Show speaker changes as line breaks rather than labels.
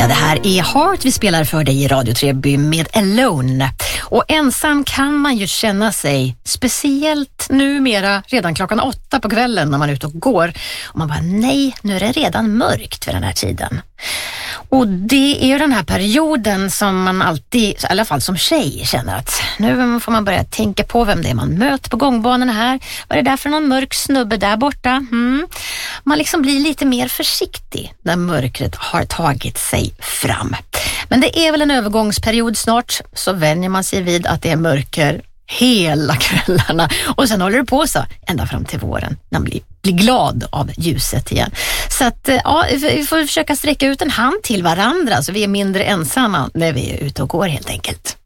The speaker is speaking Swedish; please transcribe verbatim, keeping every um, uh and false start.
Ja, det här är Heart vi spelar för dig i Radio Treby med Alone. Och ensam kan man ju känna sig, speciellt numera redan klockan åtta på kvällen när man är ute och går. Och man bara, nej, nu är det redan mörkt vid den här tiden. Och det är ju den här perioden som man alltid, i alla fall som tjej, känner att nu får man börja tänka på vem det är man möter på gångbanorna här. Vad är det där för någon mörk snubbe där borta? Mm. Man liksom blir lite mer försiktig när mörkret har tagit sig fram. Men det är väl en övergångsperiod snart, så vänjer man sig vid att det är mörker hela kvällarna. Och sen håller det på så ända fram till våren när man blir, blir glad av ljuset igen. Så att ja, vi får försöka sträcka ut en hand till varandra så vi är mindre ensamma när vi är ute och går helt enkelt.